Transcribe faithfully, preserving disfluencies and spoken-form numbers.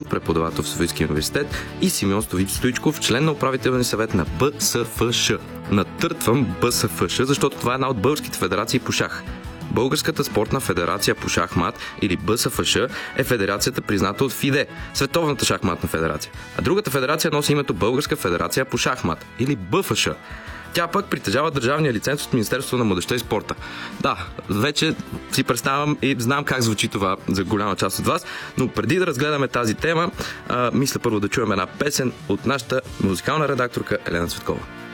преподавател в Софийския университет, и Симеон Стоичков, член на управителния съвет на Б С Ф Ш. Натъртвам Б С Ф Ш, защото това е една от българските федерации по шах. Българската спортна федерация по шахмат, или Б С Ф Ш, е федерацията призната от ФИДЕ, Световната шахматна федерация. А другата федерация носи името Българска федерация по шахмат, или Б Ф Ш. Тя пък притежава държавния лиценз от Министерството на младежта и спорта. Да, вече си представям и знам как звучи това за голяма част от вас, но преди да разгледаме тази тема, а, мисля първо да чуем една песен от нашата музикална редакторка Елена Цветкова.